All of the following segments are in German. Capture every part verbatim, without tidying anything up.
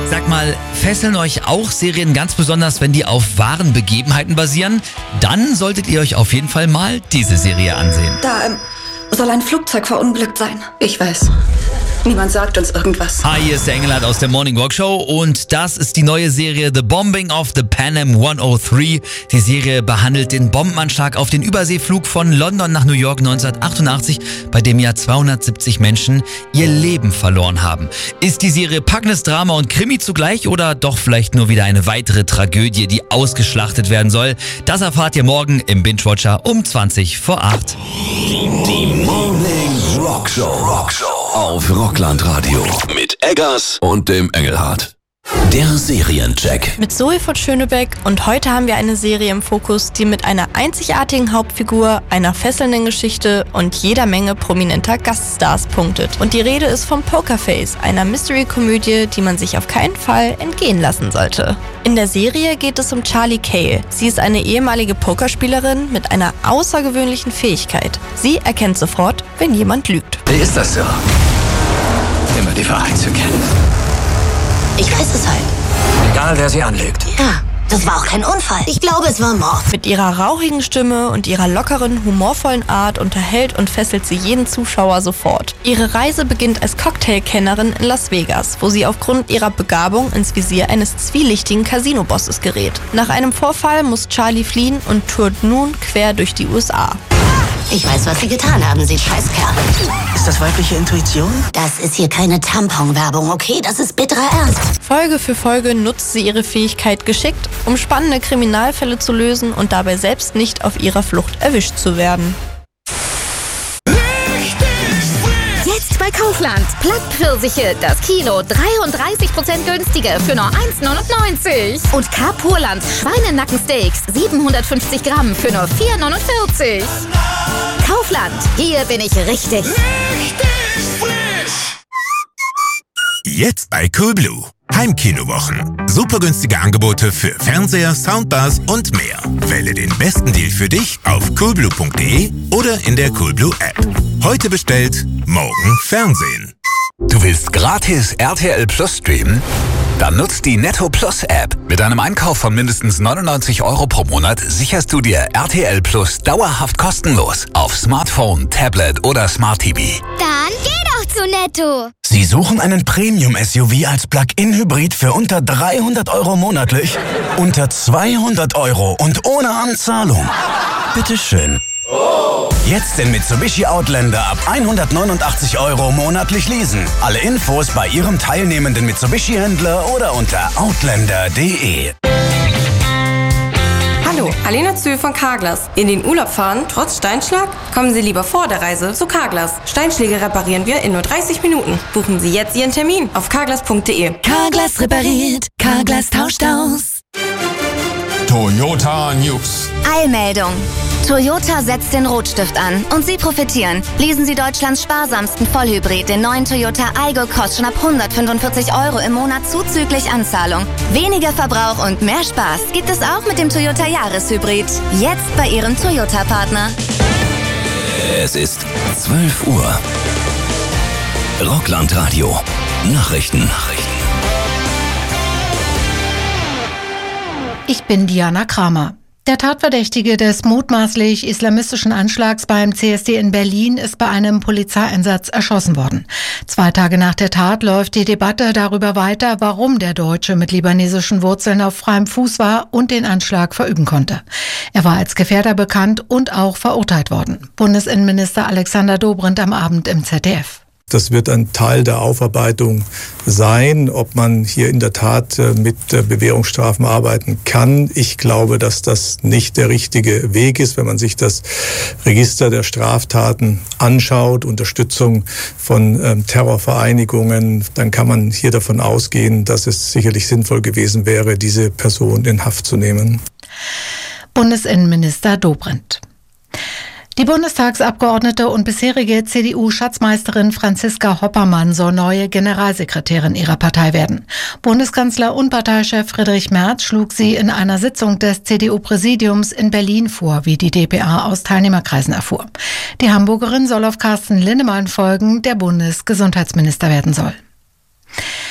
Sag mal, fesseln euch auch Serien ganz besonders, wenn die auf wahren Begebenheiten basieren? Dann solltet ihr euch auf jeden Fall mal diese Serie ansehen. Da ähm, soll ein Flugzeug verunglückt sein. Ich weiß. Niemand sagt uns irgendwas. Hi, hier ist der Engelhardt aus der Morning Walk Show und das ist die neue Serie The Bombing of the Pan Am hundertdrei. Die Serie behandelt den Bombenanschlag auf den Überseeflug von London nach New York neunzehnhundertachtundachtzig, bei dem ja zweihundertsiebzig Menschen ihr Leben verloren haben. Ist die Serie packendes Drama und Krimi zugleich oder doch vielleicht nur wieder eine weitere Tragödie, die ausgeschlachtet werden soll? Das erfahrt ihr morgen im Binge-Watcher um zwanzig vor acht. Die Morning Rock Show. Rock Show auf Rockland-Radio mit Eggers und dem Engelhardt. Der Seriencheck mit Zoe von Schönebeck und heute haben wir eine Serie im Fokus, die mit einer einzigartigen Hauptfigur, einer fesselnden Geschichte und jeder Menge prominenter Gaststars punktet. Und die Rede ist vom Pokerface, einer Mystery-Komödie, die man sich auf keinen Fall entgehen lassen sollte. In der Serie geht es um Charlie Cale. Sie ist eine ehemalige Pokerspielerin mit einer außergewöhnlichen Fähigkeit. Sie erkennt sofort, wenn jemand lügt. Wie ist das so? Immer die Wahrheit zu kennen. Ich weiß es halt. Egal, wer sie anlügt. Ja, das war auch kein Unfall. Ich glaube, es war Mord. Mit ihrer rauchigen Stimme und ihrer lockeren, humorvollen Art unterhält und fesselt sie jeden Zuschauer sofort. Ihre Reise beginnt als Cocktailkennerin in Las Vegas, wo sie aufgrund ihrer Begabung ins Visier eines zwielichtigen Casino-Bosses gerät. Nach einem Vorfall muss Charlie fliehen und tourt nun quer durch die U S A. Ich weiß, was Sie getan haben, Sie Scheißkerl. Ist das weibliche Intuition? Das ist hier keine Tampon-Werbung, okay? Das ist bitterer Ernst. Folge für Folge nutzt sie ihre Fähigkeit geschickt, um spannende Kriminalfälle zu lösen und dabei selbst nicht auf ihrer Flucht erwischt zu werden. Jetzt bei Kaufland. Plattpfirsiche, das Kilo dreiunddreißig Prozent günstiger für nur eins neunundneunzig. Und Carpurland Schweinenackensteaks siebenhundertfünfzig Gramm für nur vier neunundvierzig. Kaufland, hier bin ich richtig. Richtig frisch. Jetzt bei Coolblue. Heimkinowochen. Super günstige Angebote für Fernseher, Soundbars und mehr. Wähle den besten Deal für dich auf coolblue punkt de oder in der Coolblue App. Heute bestellt, morgen Fernsehen. Du willst gratis R T L Plus streamen? Dann nutzt die Netto Plus App. Mit einem Einkauf von mindestens neunundneunzig Euro pro Monat sicherst du dir R T L Plus dauerhaft kostenlos auf Smartphone, Tablet oder Smart T V. Dann geh doch zu Netto. Sie suchen einen Premium-S U V als Plug-in-Hybrid für unter dreihundert Euro monatlich? Unter zweihundert Euro und ohne Anzahlung. Bitteschön. Jetzt den Mitsubishi Outlander ab hundertneunundachtzig Euro monatlich leasen. Alle Infos bei Ihrem teilnehmenden Mitsubishi-Händler oder unter outlander punkt de. Hallo, Alena Zühl von Carglass. In den Urlaub fahren, trotz Steinschlag? Kommen Sie lieber vor der Reise zu Carglass. Steinschläge reparieren wir in nur dreißig Minuten. Buchen Sie jetzt Ihren Termin auf carglass punkt de. Carglass repariert, Carglass tauscht aus. Toyota News. Eilmeldung. Toyota setzt den Rotstift an und Sie profitieren. Lesen Sie Deutschlands sparsamsten Vollhybrid, den neuen Toyota Aygo, kostet schon ab hundertfünfundvierzig Euro im Monat zuzüglich Anzahlung. Weniger Verbrauch und mehr Spaß gibt es auch mit dem Toyota Jahreshybrid. Jetzt bei Ihrem Toyota-Partner. Es ist zwölf Uhr. Rockland-Radio. Nachrichten. Nachrichten. Ich bin Diana Kramer. Der Tatverdächtige des mutmaßlich islamistischen Anschlags beim C S D in Berlin ist bei einem Polizeieinsatz erschossen worden. Zwei Tage nach der Tat läuft die Debatte darüber weiter, warum der Deutsche mit libanesischen Wurzeln auf freiem Fuß war und den Anschlag verüben konnte. Er war als Gefährder bekannt und auch verurteilt worden. Bundesinnenminister Alexander Dobrindt am Abend im Z D F. Das wird ein Teil der Aufarbeitung sein, ob man hier in der Tat mit Bewährungsstrafen arbeiten kann. Ich glaube, dass das nicht der richtige Weg ist, wenn man sich das Register der Straftaten anschaut, Unterstützung von ähm, Terrorvereinigungen, dann kann man hier davon ausgehen, dass es sicherlich sinnvoll gewesen wäre, diese Person in Haft zu nehmen. Bundesinnenminister Dobrindt. Die Bundestagsabgeordnete und bisherige C D U-Schatzmeisterin Franziska Hoppermann soll neue Generalsekretärin ihrer Partei werden. Bundeskanzler und Parteichef Friedrich Merz schlug sie in einer Sitzung des C D U-Präsidiums in Berlin vor, wie die D P A aus Teilnehmerkreisen erfuhr. Die Hamburgerin soll auf Carsten Linnemann folgen, der Bundesgesundheitsminister werden soll.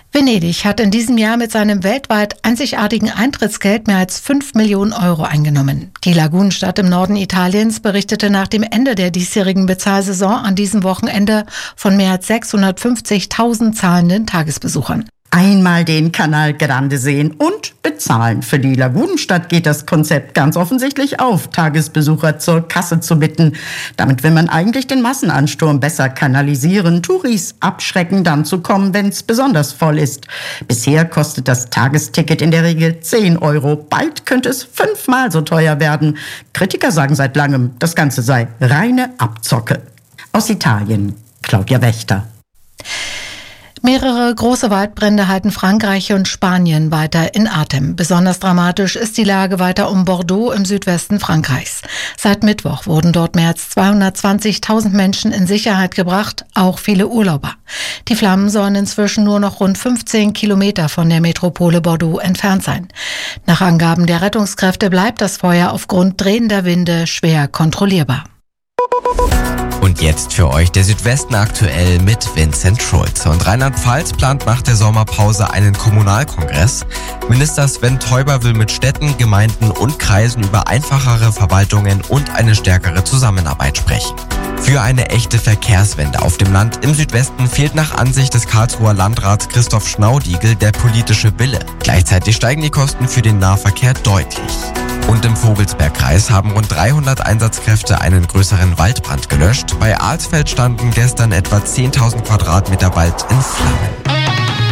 Venedig hat in diesem Jahr mit seinem weltweit einzigartigen Eintrittsgeld mehr als fünf Millionen Euro eingenommen. Die Lagunenstadt im Norden Italiens berichtete nach dem Ende der diesjährigen Bezahlsaison an diesem Wochenende von mehr als sechshundertfünfzigtausend zahlenden Tagesbesuchern. Einmal den Canal Grande sehen und bezahlen. Für die Lagunenstadt geht das Konzept ganz offensichtlich auf, Tagesbesucher zur Kasse zu bitten. Damit will man eigentlich den Massenansturm besser kanalisieren, Touris abschrecken, dann zu kommen, wenn es besonders voll ist. Bisher kostet das Tagesticket in der Regel zehn Euro. Bald könnte es fünfmal so teuer werden. Kritiker sagen seit langem, das Ganze sei reine Abzocke. Aus Italien, Claudia Wächter. Mehrere große Waldbrände halten Frankreich und Spanien weiter in Atem. Besonders dramatisch ist die Lage weiter um Bordeaux im Südwesten Frankreichs. Seit Mittwoch wurden dort mehr als zweihundertzwanzigtausend Menschen in Sicherheit gebracht, auch viele Urlauber. Die Flammen sollen inzwischen nur noch rund fünfzehn Kilometer von der Metropole Bordeaux entfernt sein. Nach Angaben der Rettungskräfte bleibt das Feuer aufgrund drehender Winde schwer kontrollierbar. Und jetzt für euch der Südwesten aktuell mit Vincent Schulze. Und Rheinland-Pfalz plant nach der Sommerpause einen Kommunalkongress. Minister Sven Teuber will mit Städten, Gemeinden und Kreisen über einfachere Verwaltungen und eine stärkere Zusammenarbeit sprechen. Für eine echte Verkehrswende auf dem Land im Südwesten fehlt nach Ansicht des Karlsruher Landrats Christoph Schnaudigl der politische Wille. Gleichzeitig steigen die Kosten für den Nahverkehr deutlich. Und im Vogelsbergkreis haben rund dreihundert Einsatzkräfte einen größeren Waldbrand gelöscht. Bei Alsfeld standen gestern etwa zehntausend Quadratmeter Wald in Flammen.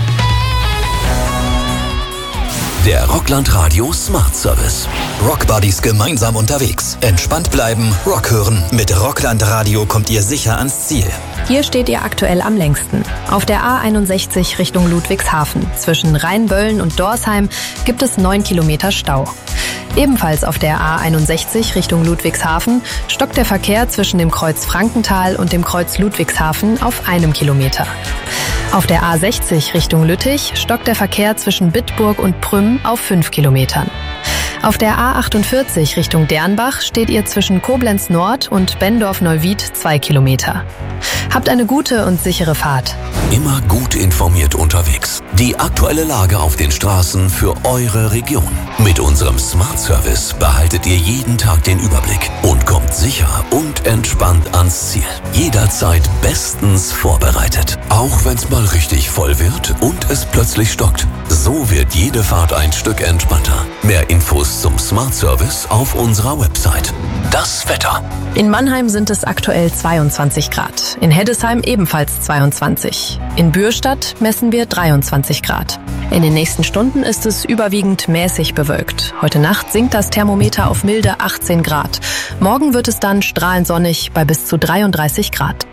Der Rockland Radio Smart Service. Rockbuddies gemeinsam unterwegs. Entspannt bleiben, Rock hören. Mit Rockland Radio kommt ihr sicher ans Ziel. Hier steht ihr aktuell am längsten. Auf der A einundsechzig Richtung Ludwigshafen. Zwischen Rheinböllen und Dorsheim gibt es neun Kilometer Stau. Ebenfalls auf der A einundsechzig Richtung Ludwigshafen stockt der Verkehr zwischen dem Kreuz Frankenthal und dem Kreuz Ludwigshafen auf einem Kilometer. Auf der A sechzig Richtung Lüttich stockt der Verkehr zwischen Bitburg und Prüm auf fünf Kilometern. Auf der A achtundvierzig Richtung Dernbach steht ihr zwischen Koblenz Nord und Bendorf-Neuwied zwei Kilometer. Habt eine gute und sichere Fahrt. Immer gut informiert unterwegs. Die aktuelle Lage auf den Straßen für eure Region. Mit unserem Smart Service behaltet ihr jeden Tag den Überblick und kommt sicher und entspannt ans Ziel. Jederzeit bestens vorbereitet. Auch wenn es mal richtig voll wird und es plötzlich stockt. So wird jede Fahrt ein Stück entspannter. Mehr Infos zum Smart Service auf unserer Website. Das Wetter. In Mannheim sind es aktuell zweiundzwanzig Grad. In Heddesheim ebenfalls zweiundzwanzig. In Bürstadt messen wir dreiundzwanzig Grad. In den nächsten Stunden ist es überwiegend mäßig bewölkt. Heute Nacht sinkt das Thermometer auf milde achtzehn Grad. Morgen wird es dann strahlend sonnig bei bis zu dreiunddreißig Grad.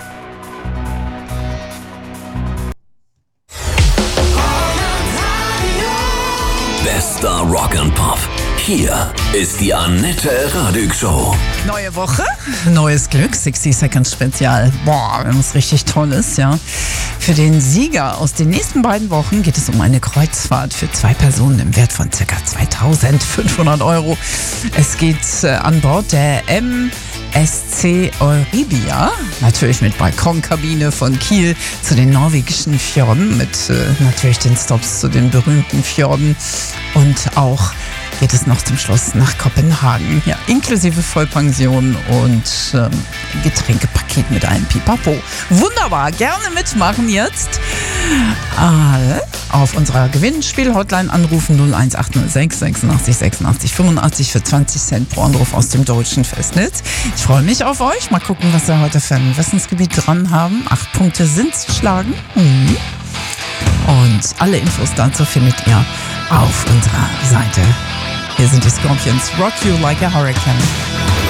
Bester Rock and Pop. Hier ist die Annette Radig Show. Neue Woche, neues Glück, sixty Seconds Spezial. Boah, wenn es richtig toll ist, ja. Für den Sieger aus den nächsten beiden Wochen geht es um eine Kreuzfahrt für zwei Personen im Wert von ca. zweitausendfünfhundert Euro. Es geht äh, an Bord der M S C Euribia, natürlich mit Balkonkabine von Kiel zu den norwegischen Fjorden, mit äh, natürlich den Stops zu den berühmten Fjorden und auch geht es noch zum Schluss nach Kopenhagen, ja, inklusive Vollpension und ähm, Getränkepaket mit einem Pipapo. Wunderbar, gerne mitmachen jetzt. Alle auf unserer Gewinnspiel-Hotline anrufen null eins acht null sechs sechsundachtzig sechsundachtzig fünfundachtzig für zwanzig Cent pro Anruf aus dem deutschen Festnetz. Ich freue mich auf euch. Mal gucken, was wir heute für ein Wissensgebiet dran haben. Acht Punkte sind zu schlagen. Mhm. Und alle Infos dazu findet ihr auf unserer Seite. Hier sind die Scorpions. Rock You Like a Hurricane.